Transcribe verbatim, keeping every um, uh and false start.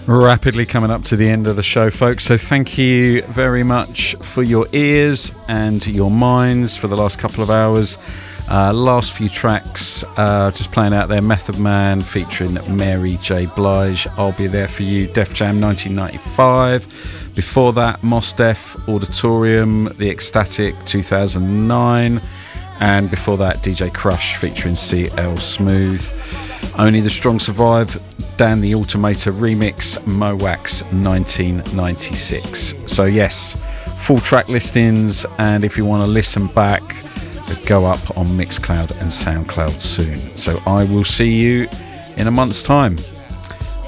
Rapidly coming up to the end of the show, folks, so thank you very much for your ears and your minds for the last couple of hours. Uh, last few tracks, uh, just playing out there, Method Man featuring Mary J. Blige, I'll Be There For You, Def Jam nineteen ninety-five. Before that, Mos Def, Auditorium, The Ecstatic two thousand nine. And before that, D J Crush featuring C L Smooth. Only the Strong Survive, Dan the Automator remix, Mowax nineteen ninety-six. So yes, full track listings, and if you want to listen back, go up on Mixcloud and Soundcloud soon. So I will see you in a month's time.